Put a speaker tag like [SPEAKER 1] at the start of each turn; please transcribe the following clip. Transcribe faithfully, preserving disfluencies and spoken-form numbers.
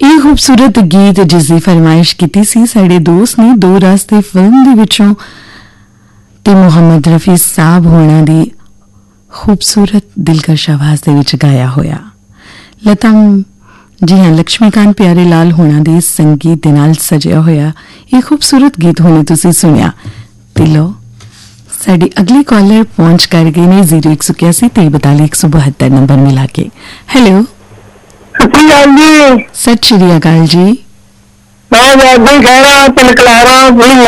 [SPEAKER 1] ਇਹ ਖੂਬਸੂਰਤ ਗੀਤ ਜਿਸ ਦੀ ਫਰਮਾਇਸ਼ ਕੀਤੀ ਸੀ ਸਾਡੇ ਦੋਸਤ ਨੇ ਦੋ ਰਾਸਤੇ ਫਿਲਮ ਦੇ ਵਿੱਚੋਂ ਤੇ ਮੁਹੰਮਦ ਰਫੀ ਸਾਹਿਬ ਹੋਣਾ ਦੀ ਖੂਬਸੂਰਤ ਦਿਲਕਸ਼ ਆਵਾਜ਼ ਦੇ ਵਿੱਚ ਗਾਇਆ ਹੋਇਆ। ਲਤਾ ਜੀ ਹਾਂ ਲక్ష్ਮੀਕਾਂਤ ਪਿਆਰੇ ਲਾਲ ਹੋਣਾ ਦੇ ਸੰਗੀਤ ਦੇ ਨਾਲ ਸਜਿਆ ਹੋਇਆ ਇਹ ਖੂਬਸੂਰਤ ਗੀਤ ਹੁਣੇ ਤੁਸੀਂ ਸੁਣਿਆ। ਤੇ ਲੋ ਸਾਡੀ ਅਗਲੀ ਕਾਲਰ ਪਹੁੰਚ ਕਰ ਗਏ ਨੇ ਜ਼ੀਰੋ ਇੱਕ ਸੌ ਇक्यासी ਤੇ ਬਤਾਲੀ ਇੱਕ ਸੌ ਬਹੱਤਰ ਨੰਬਰ ਮਿਲਾ ਕੇ। ਹੈਲੋ
[SPEAKER 2] जी
[SPEAKER 1] सत श्री अकाल जी।
[SPEAKER 2] मैं वैसे ही कह रहा हूँ